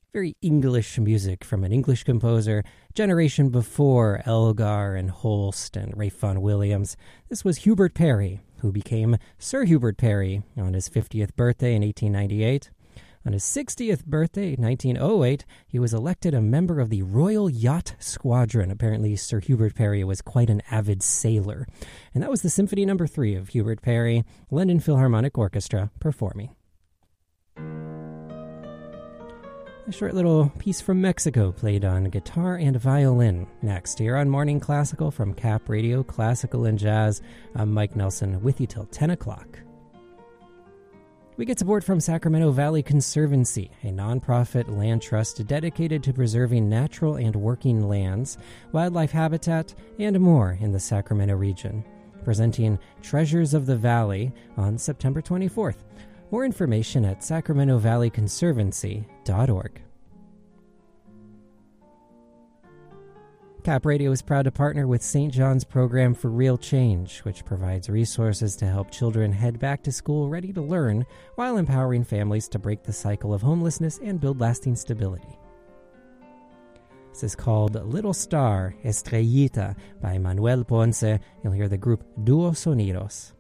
very English music from an English composer, generation before Elgar and Holst and Ralph Vaughan Williams. This was Hubert Parry, who became Sir Hubert Parry on his 50th birthday in 1898. On his 60th birthday, 1908, he was elected a member of the Royal Yacht Squadron. Apparently, Sir Hubert Parry was quite an avid sailor. And that was the Symphony No. 3 of Hubert Parry, London Philharmonic Orchestra, performing. A short little piece from Mexico played on guitar and violin. Next, here on Morning Classical from Cap Radio, Classical and Jazz. I'm Mike Nelson with you till 10 o'clock. We get support from Sacramento Valley Conservancy, a nonprofit land trust dedicated to preserving natural and working lands, wildlife habitat, and more in the Sacramento region. Presenting Treasures of the Valley on September 24th. More information at sacramentovalleyconservancy.org. Cap Radio is proud to partner with St. John's Program for Real Change, which provides resources to help children head back to school ready to learn while empowering families to break the cycle of homelessness and build lasting stability. This is called Little Star, Estrellita by Manuel Ponce. You'll hear the group Duo Sonidos.